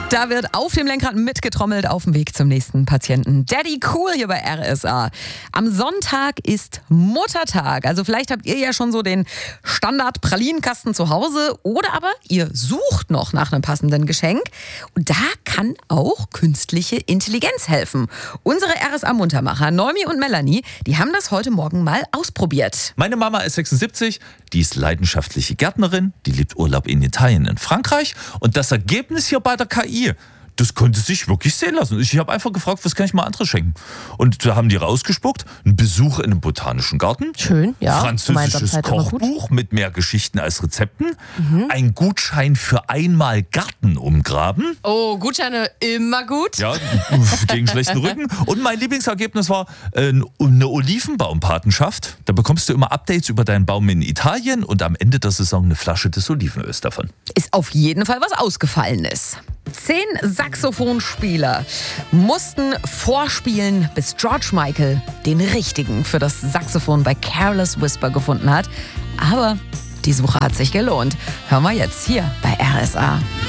Da wird auf dem Lenkrad mitgetrommelt auf dem Weg zum nächsten Patienten. Daddy Cool hier bei RSA. Am Sonntag ist Muttertag. Also vielleicht habt ihr ja schon so den Standard-Pralinenkasten zu Hause oder aber ihr sucht noch nach einem passenden Geschenk. Und da kann auch künstliche Intelligenz helfen. Unsere RSA-Muntermacher Noemi und Melanie, die haben das heute Morgen mal ausprobiert. Meine Mama ist 76, die ist leidenschaftliche Gärtnerin, die liebt Urlaub in Italien, in Frankreich. Und das Ergebnis hier bei der KI, das konnte sich wirklich sehen lassen. Ich habe einfach gefragt, was kann ich mal anderes schenken? Und da haben die rausgespuckt, einen Besuch in einem botanischen Garten. Schön, ja. Französisches Kochbuch mit mehr Geschichten als Rezepten. Ein Gutschein für einmal Garten umgraben. Oh, Gutscheine immer gut. Ja, gegen schlechten Rücken. Und mein Lieblingsergebnis war eine Olivenbaumpatenschaft. Da bekommst du immer Updates über deinen Baum in Italien und am Ende der Saison eine Flasche des Olivenöls davon. Ist auf jeden Fall was Ausgefallenes. 10 Saxophonspieler mussten vorspielen, bis George Michael den richtigen für das Saxophon bei Careless Whisper gefunden hat. Aber die Suche hat sich gelohnt. Hören wir jetzt hier bei RSA.